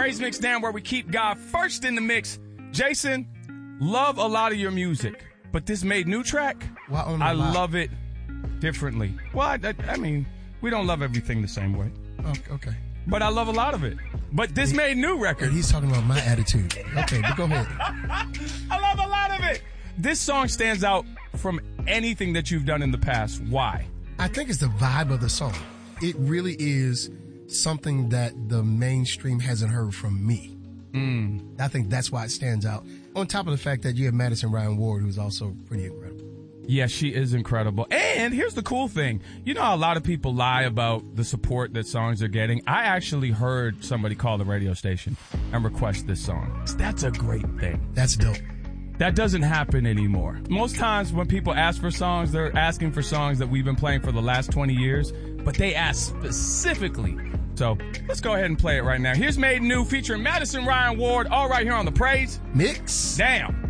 Praise Mix Down, where we keep God first in the mix. Jason, love a lot of your music, but this Made New track, I love it differently. Well, I mean, we don't love everything the same way. Okay. But I love a lot of it. But this Made New record. And he's talking about my attitude. Okay, but go ahead. I love a lot of it. This song stands out from anything that you've done in the past. Why? I think it's the vibe of the song. It really is something that the mainstream hasn't heard from me. I think that's why it stands out. On top of the fact that you have Madison Ryan Ward, who's also pretty incredible. Yeah, she is incredible. And here's the cool thing. You know how a lot of people lie about the support that songs are getting? I actually heard somebody call the radio station and request this song. That's a great thing. That's dope. That doesn't happen anymore. Most times when people ask for songs, they're asking for songs that we've been playing for the last 20 years, but they ask specifically. So let's go ahead and play it right now. Here's Made New featuring Madison Ryan Ward, all right here on the Praise Mix Down.